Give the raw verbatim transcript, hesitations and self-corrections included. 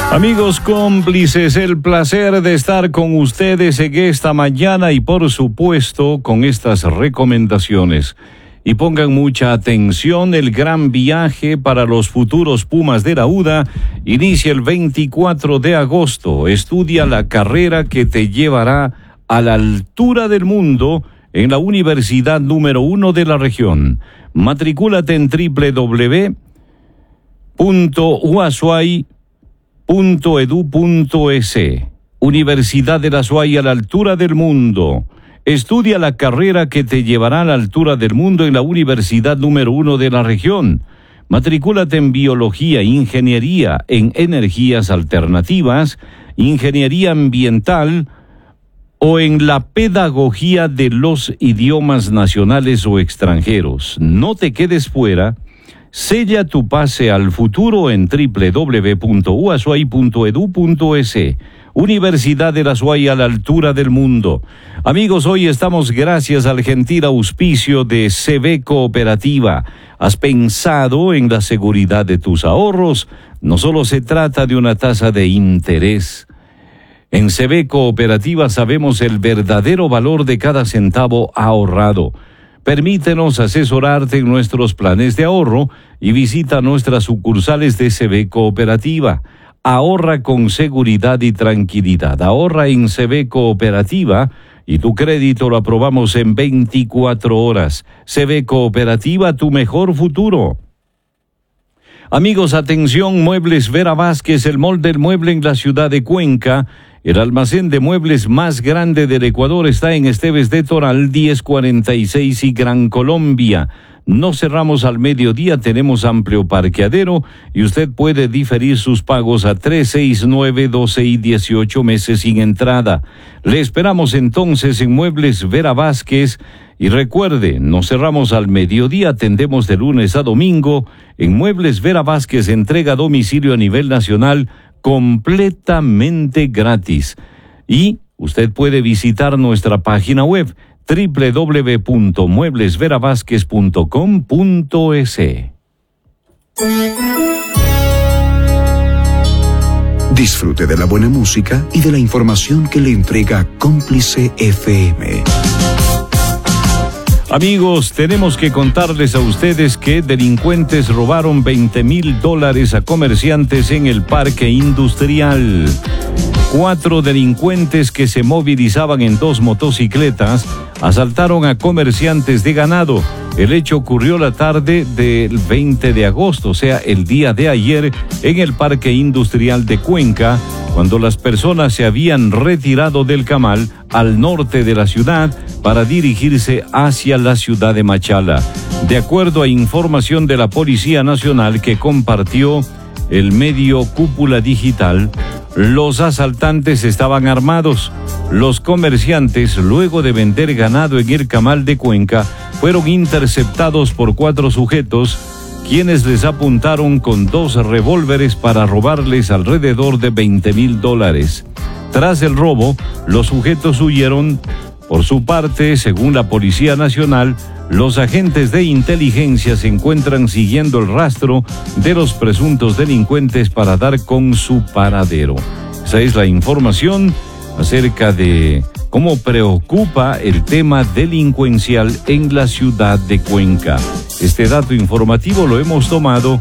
Amigos cómplices, el placer de estar con ustedes en esta mañana y por supuesto con estas recomendaciones. Y pongan mucha atención, el gran viaje para los futuros Pumas de la U D A inicia el veinticuatro de agosto. Estudia la carrera que te llevará a la altura del mundo en la universidad número uno de la región. Matricúlate en doble u doble u doble u punto uasuay punto edu punto es. Universidad de la Azuay a la altura del mundo. Estudia la carrera que te llevará a la altura del mundo en la universidad número uno de la región. Matricúlate en biología, ingeniería en energías alternativas, ingeniería ambiental o en la pedagogía de los idiomas nacionales o extranjeros. No te quedes fuera. Sella tu pase al futuro en doble u doble u doble u punto uasuay punto edu punto es. Universidad de la Azuay a la altura del mundo. Amigos, hoy estamos gracias al gentil auspicio de C B Cooperativa. ¿Has pensado en la seguridad de tus ahorros? No solo se trata de una tasa de interés. En C B Cooperativa sabemos el verdadero valor de cada centavo ahorrado. Permítenos asesorarte en nuestros planes de ahorro y visita nuestras sucursales de C B Cooperativa. Ahorra con seguridad y tranquilidad. Ahorra en C B Cooperativa y tu crédito lo aprobamos en veinticuatro horas. C B Cooperativa, tu mejor futuro. Amigos, atención, Muebles Vera Vázquez, el mall del mueble en la ciudad de Cuenca. El almacén de muebles más grande del Ecuador está en Esteves de Toral, diez cuarenta y seis y Gran Colombia. No cerramos al mediodía, tenemos amplio parqueadero y usted puede diferir sus pagos a tres, seis, nueve, doce y dieciocho meses sin entrada. Le esperamos entonces en Muebles Vera Vázquez. Y recuerde, nos cerramos al mediodía, atendemos de lunes a domingo. En Muebles Vera Vázquez, entrega a domicilio a nivel nacional completamente gratis. Y usted puede visitar nuestra página web doble u doble u doble u punto muebles vera vázquez punto com punto es. Disfrute de la buena música y de la información que le entrega Cómplice F M. Amigos, tenemos que contarles a ustedes que delincuentes robaron veinte mil dólares a comerciantes en el parque industrial. Cuatro delincuentes que se movilizaban en dos motocicletas asaltaron a comerciantes de ganado. El hecho ocurrió la tarde del veinte de agosto, o sea, el día de ayer, en el parque industrial de Cuenca, cuando las personas se habían retirado del Camal al norte de la ciudad para dirigirse hacia la ciudad de Machala. De acuerdo a información de la Policía Nacional que compartió el medio Cúpula Digital, los asaltantes estaban armados. Los comerciantes, luego de vender ganado en el Camal de Cuenca, fueron interceptados por cuatro sujetos, quienes les apuntaron con dos revólveres para robarles alrededor de veinte mil dólares. Tras el robo, los sujetos huyeron. Por su parte, según la Policía Nacional, los agentes de inteligencia se encuentran siguiendo el rastro de los presuntos delincuentes para dar con su paradero. Esa es la información acerca de cómo preocupa el tema delincuencial en la ciudad de Cuenca. Este dato informativo lo hemos tomado